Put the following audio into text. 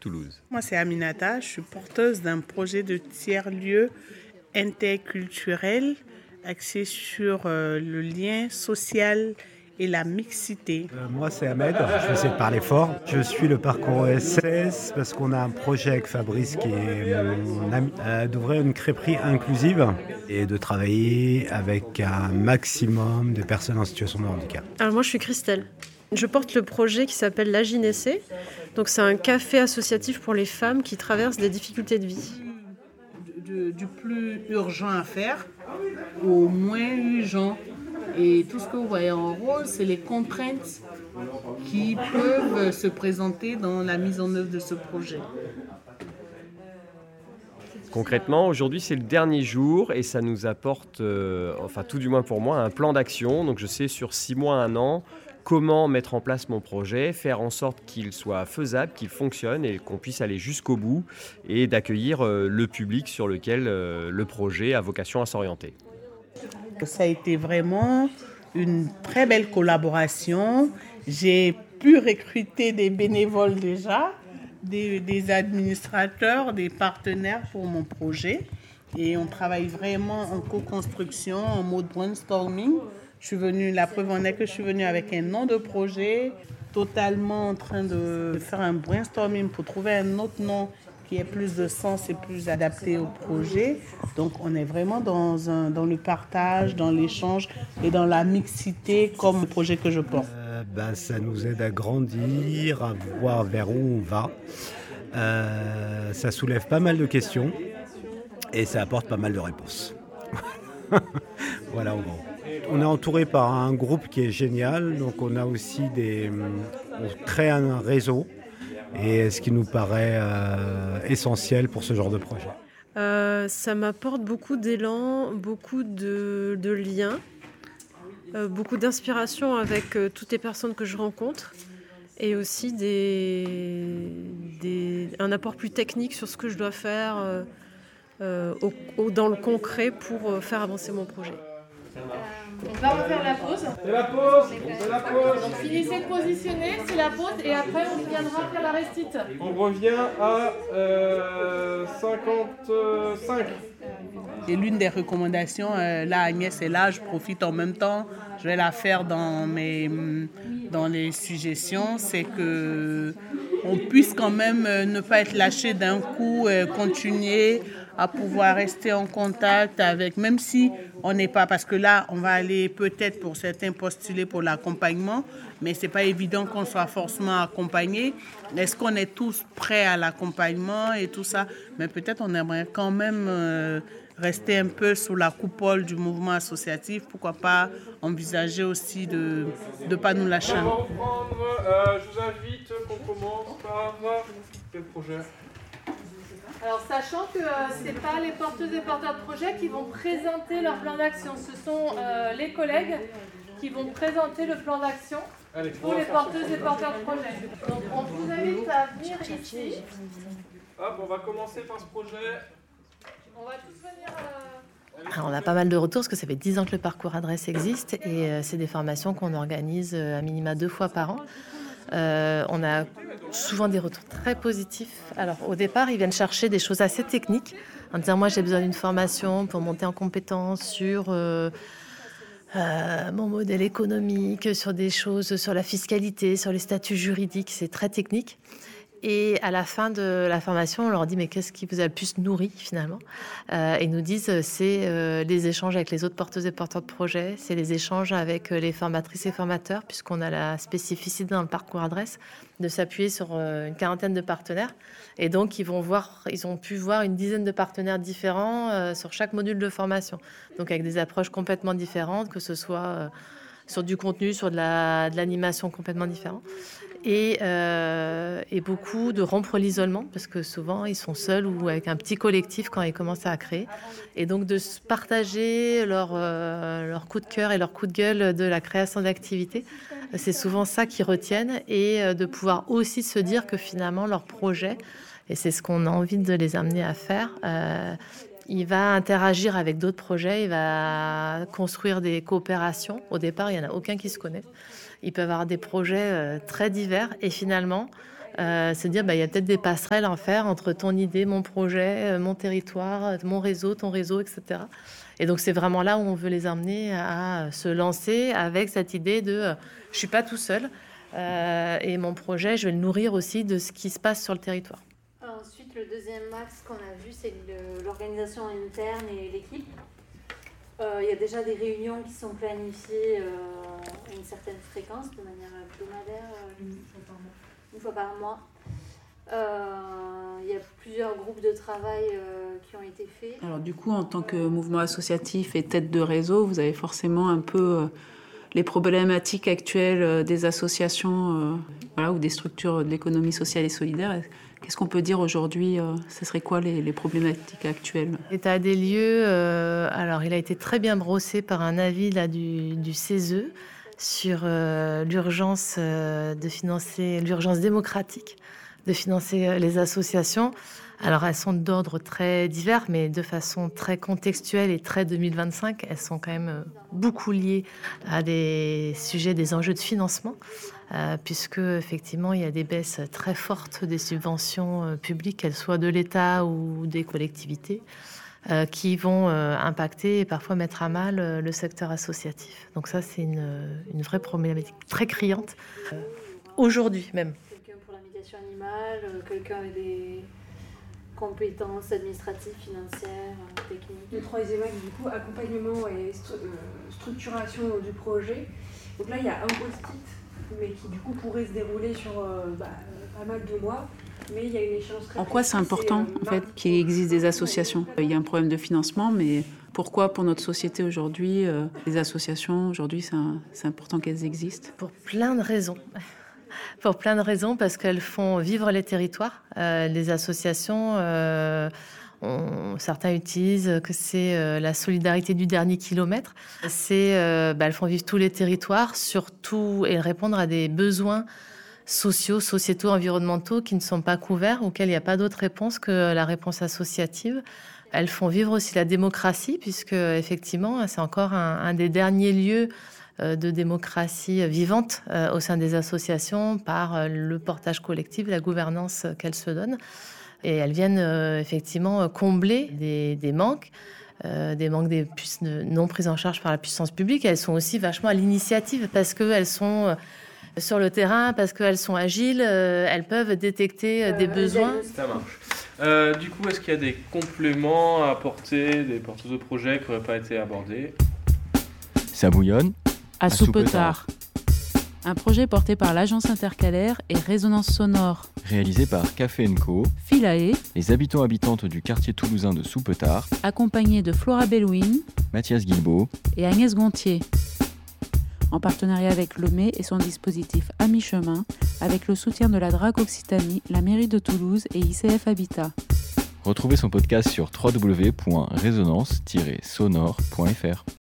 Toulouse. Moi, c'est Aminata. Je suis porteuse d'un projet de tiers-lieu interculturel axé sur le lien social et la mixité. Moi, c'est Ahmed. Je vais essayer de parler fort. Je suis le parcours OSS parce qu'on a un projet avec Fabrice qui est mon ami d'ouvrir une crêperie inclusive et de travailler avec un maximum de personnes en situation de handicap. Alors moi, je suis Christelle. Je porte le projet qui s'appelle l'Aginessé. Donc c'est un café associatif pour les femmes qui traversent des difficultés de vie. Du plus urgent à faire au moins urgent. Et tout ce que vous voyez en rose, c'est les contraintes qui peuvent se présenter dans la mise en œuvre de ce projet. Concrètement, aujourd'hui, c'est le dernier jour et ça nous apporte, tout du moins pour moi, un plan d'action. Donc je sais sur 6 mois, 1 an, comment mettre en place mon projet, faire en sorte qu'il soit faisable, qu'il fonctionne et qu'on puisse aller jusqu'au bout et d'accueillir le public sur lequel le projet a vocation à s'orienter. Ça a été vraiment une très belle collaboration. J'ai pu recruter des bénévoles déjà, des administrateurs, des partenaires pour mon projet. Et on travaille vraiment en co-construction, en mode brainstorming. La preuve en est que je suis venue avec un nom de projet, totalement en train de faire un brainstorming pour trouver un autre nom qui ait plus de sens et plus adapté au projet. Donc on est vraiment dans le partage, dans l'échange et dans la mixité comme le projet que je porte. Ça nous aide à grandir, à voir vers où on va. Ça soulève pas mal de questions et ça apporte pas mal de réponses. Voilà en gros. On est entouré par un groupe qui est génial, donc on a aussi on crée un réseau. Et ce qui nous paraît essentiel pour ce genre de projet. Ça m'apporte beaucoup d'élan, beaucoup de liens, beaucoup d'inspiration avec toutes les personnes que je rencontre et aussi un apport plus technique sur ce que je dois faire dans le concret pour faire avancer mon projet. On va refaire la pause. C'est la pause. C'est la pause. Donc finissez de positionner, c'est la pause et après on viendra faire la restite. On revient à 55. Et l'une des recommandations, là Agnès est là, je profite en même temps, je vais la faire dans les suggestions, c'est que on puisse quand même ne pas être lâché d'un coup, continuer à pouvoir rester en contact avec, même si on n'est pas, parce que là, on va aller peut-être pour certains postuler pour l'accompagnement, mais c'est pas évident qu'on soit forcément accompagné. Est-ce qu'on est tous prêts à l'accompagnement et tout ça? Mais peut-être on aimerait quand même rester un peu sous la coupole du mouvement associatif. Pourquoi pas envisager aussi de ne pas nous lâcher. On va reprendre, je vous invite qu'on commence par quel projet? Alors, sachant que ce n'est pas les porteuses et porteurs de projet qui vont présenter leur plan d'action, ce sont les collègues qui vont présenter le plan d'action pour les porteuses et porteurs de projet. Donc, on vous invite à venir ici. Hop, on va commencer par ce projet. On va tous venir... Alors, on a pas mal de retours parce que ça fait 10 ans que le parcours adresse existe et c'est des formations qu'on organise à minima 2 fois par an. On a souvent des retours très positifs. Alors au départ, ils viennent chercher des choses assez techniques en disant moi j'ai besoin d'une formation pour monter en compétence sur mon modèle économique, sur des choses, sur la fiscalité, sur les statuts juridiques, c'est très technique. Et à la fin de la formation, on leur dit mais qu'est-ce qui vous a le plus nourri finalement? Ils nous disent c'est les échanges avec les autres porteuses et porteurs de projets, c'est les échanges avec les formatrices et formateurs, puisqu'on a la spécificité dans le parcours adresse de s'appuyer sur une quarantaine de partenaires. Et donc ils ont pu voir une dizaine de partenaires différents sur chaque module de formation. Donc avec des approches complètement différentes, que ce soit sur du contenu, sur de l'animation complètement différente. Et beaucoup de rompre l'isolement parce que souvent ils sont seuls ou avec un petit collectif quand ils commencent à créer et donc de se partager leur coup de cœur et leur coup de gueule de la création d'activités, c'est souvent ça qu'ils retiennent et de pouvoir aussi se dire que finalement leur projet, et c'est ce qu'on a envie de les amener à faire, il va interagir avec d'autres projets, il va construire des coopérations. Au départ, il n'y en a aucun qui se connaît. Ils peuvent avoir des projets très divers et finalement, Se dire, il y a peut-être des passerelles à faire entre ton idée, mon projet, mon territoire, mon réseau, ton réseau, etc. Et donc, c'est vraiment là où on veut les emmener à se lancer avec cette idée de je ne suis pas tout seul et mon projet, je vais le nourrir aussi de ce qui se passe sur le territoire. Ensuite, le deuxième axe qu'on a vu, c'est l'organisation interne et l'équipe. Il y a déjà des réunions qui sont planifiées à une certaine fréquence, de manière hebdomadaire, une fois par mois. Il y a plusieurs groupes de travail qui ont été faits. Alors du coup, en tant que mouvement associatif et tête de réseau, vous avez forcément un peu les problématiques actuelles des associations ou des structures de l'économie sociale et solidaire. Qu'est-ce qu'on peut dire aujourd'hui? Ce serait quoi les problématiques actuelles? L'état des lieux, alors il a été très bien brossé par un avis là, du CESE sur l'urgence de financer, l'urgence démocratique de financer les associations. Alors elles sont d'ordre très divers, mais de façon très contextuelle et très 2025. Elles sont quand même beaucoup liées à des sujets, des enjeux de financement, puisque effectivement il y a des baisses très fortes des subventions publiques, qu'elles soient de l'État ou des collectivités, qui vont impacter et parfois mettre à mal le secteur associatif. Donc ça, c'est une vraie problématique très criante, aujourd'hui même. Quelqu'un pour la médiation animale, quelqu'un avec des compétences administratives, financières, techniques. Le troisième axe, du coup, accompagnement et structuration du projet. Donc là, il y a un post-it, mais qui du coup pourrait se dérouler sur pas mal de mois. Mais il y a une échéance très En quoi c'est important en fait, qu'il existe des associations? Il y a un problème de financement, mais pourquoi pour notre société aujourd'hui, les associations, aujourd'hui, c'est important qu'elles existent? Pour plein de raisons. Pour plein de raisons, parce qu'elles font vivre les territoires. Les associations, certains utilisent que c'est la solidarité du dernier kilomètre. Elles font vivre tous les territoires, surtout, et répondre à des besoins sociaux, sociétaux, environnementaux qui ne sont pas couverts, auxquels il n'y a pas d'autre réponse que la réponse associative. Elles font vivre aussi la démocratie, puisque effectivement, c'est encore un des derniers lieux de démocratie vivante au sein des associations par le portage collectif, la gouvernance qu'elles se donnent. Et elles viennent effectivement combler des manques non pris en charge par la puissance publique. Elles sont aussi vachement à l'initiative parce qu'elles sont sur le terrain, parce qu'elles sont agiles, elles peuvent détecter des besoins. Ça marche. Du coup, est-ce qu'il y a des compléments à apporter, des porteurs de projets qui n'auraient pas été abordés? Ça bouillonne à Soupetard. Un projet porté par l'Agence intercalaire et Résonance sonore. Réalisé par Café & Co, Philae, les habitants-habitantes du quartier toulousain de Soupetard, accompagné de Flora Bellouin, Mathias Guilbault et Agnès Gontier. En partenariat avec Lemay et son dispositif À mi-chemin, avec le soutien de la DRAC Occitanie, la mairie de Toulouse et ICF Habitat. Retrouvez son podcast sur www.resonance-sonore.fr.